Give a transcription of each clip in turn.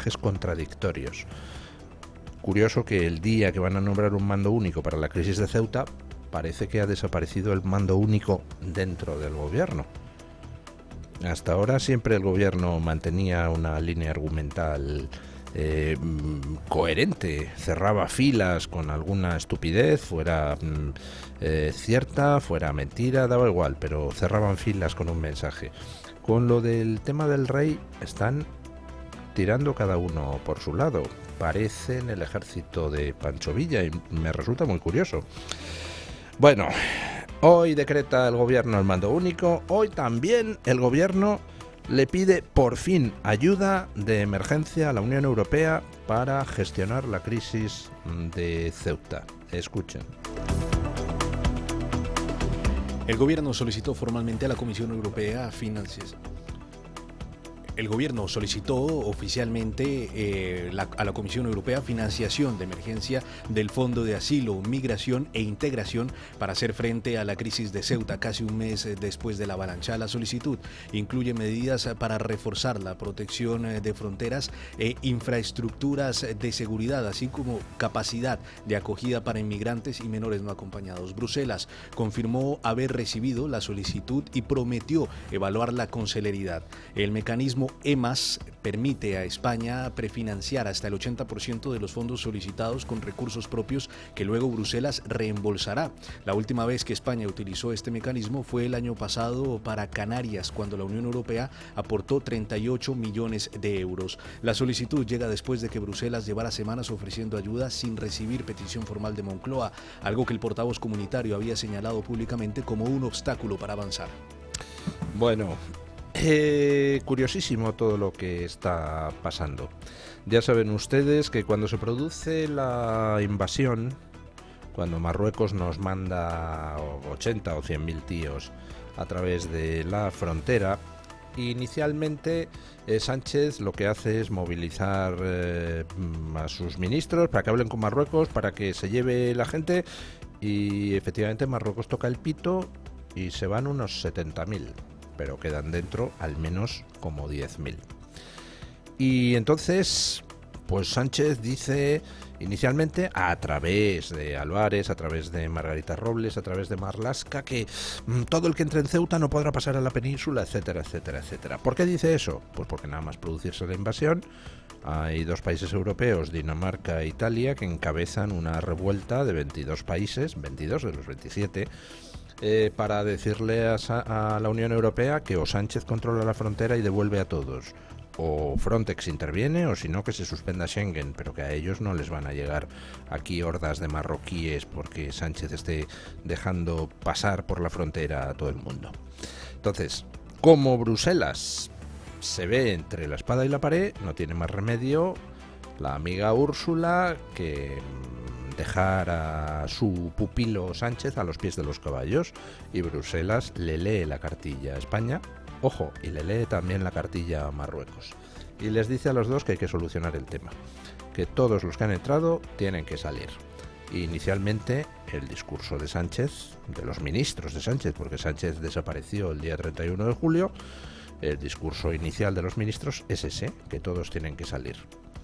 mensajes contradictorios. Curioso que el día que van a nombrar un mando único para la crisis de Ceuta, parece que ha desaparecido el mando único dentro del gobierno. Hasta ahora siempre el gobierno mantenía una línea argumental coherente, cerraba filas con alguna estupidez, fuera cierta, fuera mentira, daba igual, pero cerraban filas con un mensaje. Con lo del tema del rey están tirando cada uno por su lado, parecen el ejército de Pancho Villa y me resulta muy curioso. Bueno, hoy decreta el gobierno el mando único, hoy también el gobierno le pide por fin ayuda de emergencia a la Unión Europea para gestionar la crisis de Ceuta. Escuchen. El gobierno solicitó formalmente a la Comisión Europea El gobierno solicitó oficialmente a la Comisión Europea financiación de emergencia del Fondo de Asilo, Migración e Integración para hacer frente a la crisis de Ceuta casi un mes después de la avalancha. La solicitud incluye medidas para reforzar la protección de fronteras e infraestructuras de seguridad, así como capacidad de acogida para inmigrantes y menores no acompañados. Bruselas confirmó haber recibido la solicitud y prometió evaluarla con celeridad. El mecanismo EMAS permite a España prefinanciar hasta el 80% de los fondos solicitados con recursos propios que luego Bruselas reembolsará. La última vez que España utilizó este mecanismo fue el año pasado para Canarias, cuando la Unión Europea aportó 38 millones de euros. La solicitud llega después de que Bruselas llevara semanas ofreciendo ayuda sin recibir petición formal de Moncloa, algo que el portavoz comunitario había señalado públicamente como un obstáculo para avanzar. Bueno, curiosísimo todo lo que está pasando. Ya saben ustedes que cuando se produce la invasión, cuando Marruecos nos manda 80 o 100.000 tíos a través de la frontera, inicialmente Sánchez lo que hace es movilizar a sus ministros para que hablen con Marruecos, para que se lleve la gente, y efectivamente Marruecos toca el pito y se van unos 70.000. Pero quedan dentro al menos como 10.000. Y entonces, pues Sánchez dice inicialmente, a través de Álvarez, a través de Margarita Robles, a través de Marlaska, que todo el que entre en Ceuta no podrá pasar a la península, etcétera, etcétera, etcétera. ¿Por qué dice eso? Pues porque nada más producirse la invasión, hay dos países europeos, Dinamarca e Italia, que encabezan una revuelta de 22 países, 22 de los 27, para decirle a la Unión Europea que o Sánchez controla la frontera y devuelve a todos, o Frontex interviene, o si no que se suspenda Schengen, pero que a ellos no les van a llegar aquí hordas de marroquíes porque Sánchez esté dejando pasar por la frontera a todo el mundo. Entonces, como Bruselas se ve entre la espada y la pared, no tiene más remedio la amiga Úrsula que dejar a su pupilo Sánchez a los pies de los caballos, y Bruselas le lee la cartilla a España, ojo, y le lee también la cartilla a Marruecos, y les dice a los dos que hay que solucionar el tema, que todos los que han entrado tienen que salir. Y inicialmente el discurso de Sánchez, de los ministros de Sánchez, porque Sánchez desapareció el día 31 de julio, el discurso inicial de los ministros es ese, que todos tienen que salir.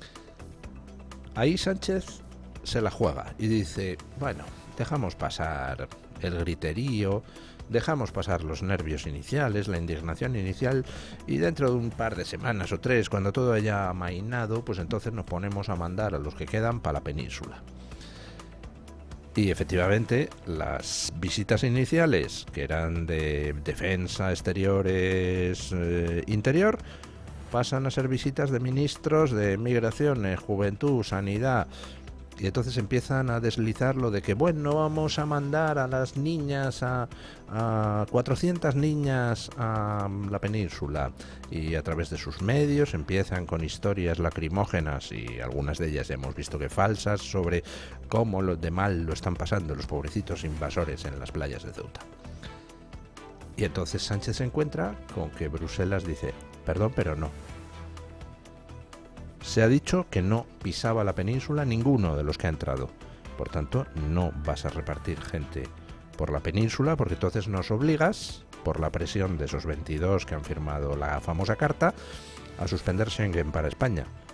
Ahí Sánchez se la juega y dice, bueno, dejamos pasar el griterío, dejamos pasar los nervios iniciales, la indignación inicial, y dentro de un par de semanas o 3, cuando todo haya amainado, pues entonces nos ponemos a mandar a los que quedan para la península. Y efectivamente las visitas iniciales, que eran de defensa, exteriores, interior, pasan a ser visitas de ministros de migraciones, juventud, sanidad. Y entonces empiezan a deslizar lo de que, bueno, vamos a mandar a las niñas, a 400 niñas a la península. Y a través de sus medios empiezan con historias lacrimógenas, y algunas de ellas ya hemos visto que falsas, sobre cómo de mal lo están pasando los pobrecitos invasores en las playas de Ceuta. Y entonces Sánchez se encuentra con que Bruselas dice, perdón, pero no. Se ha dicho que no pisaba la península ninguno de los que ha entrado. Por tanto, no vas a repartir gente por la península, porque entonces nos obligas, por la presión de esos 22 que han firmado la famosa carta, a suspender Schengen para España.